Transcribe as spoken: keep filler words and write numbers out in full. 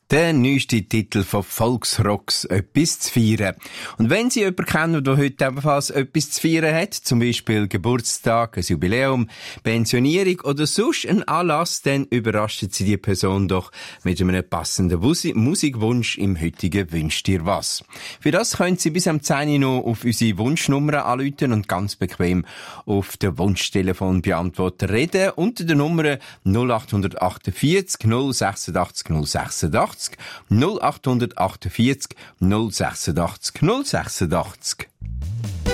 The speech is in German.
Der neueste Titel von Volksrocks «Etwas zu feiern». Und wenn Sie jemanden kennen, der heute ebenfalls etwas zu feiern hat, zum Beispiel Geburtstag, ein Jubiläum, Pensionierung oder sonst einen Anlass, dann überraschen Sie die Person doch mit einem passenden Musi- Musikwunsch im heutigen «Wünsch dir was». Für das können Sie bis am zehn Uhr noch auf unsere Wunschnummer anrufen und ganz bequem auf den Wunschtelefonbeantworter reden unter der Nummer null acht acht vier null acht sechs null sechs null acht acht vier null acht null sechs null sechs.